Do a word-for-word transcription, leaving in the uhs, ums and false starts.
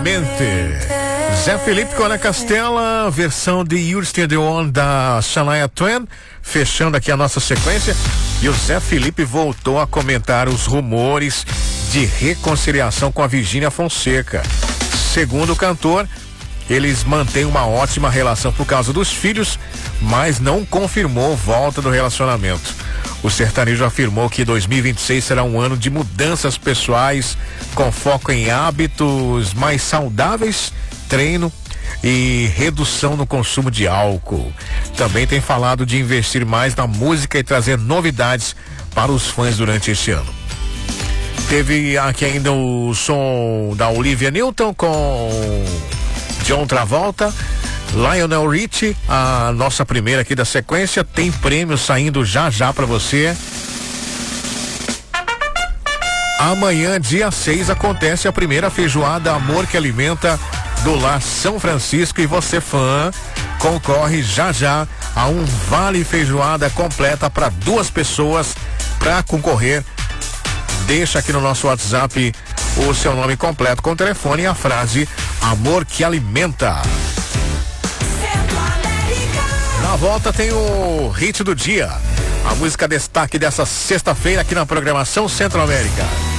Mente. Zé Felipe com Ana Castela, versão de You Still The One da Shania Twain, fechando aqui a nossa sequência. E o Zé Felipe voltou a comentar os rumores de reconciliação com a Virgínia Fonseca. Segundo o cantor, eles mantêm uma ótima relação por causa dos filhos, mas não confirmou volta do relacionamento. O sertanejo afirmou que dois mil e vinte e seis será um ano de mudanças pessoais, com foco em hábitos mais saudáveis, treino e redução no consumo de álcool. Também tem falado de investir mais na música e trazer novidades para os fãs durante este ano. Teve aqui ainda o som da Olivia Newton com John Travolta, Lionel Richie, a nossa primeira aqui da sequência. Tem prêmio saindo já já pra você. Amanhã, dia seis, acontece a primeira feijoada Amor que Alimenta do Lar São Francisco, e você, fã, concorre já já a um vale feijoada completa para duas pessoas. Para concorrer, deixa aqui no nosso WhatsApp o seu nome completo com telefone e a frase Amor que Alimenta. Na volta tem o hit do dia, a música destaque dessa sexta-feira aqui na programação Centro-América.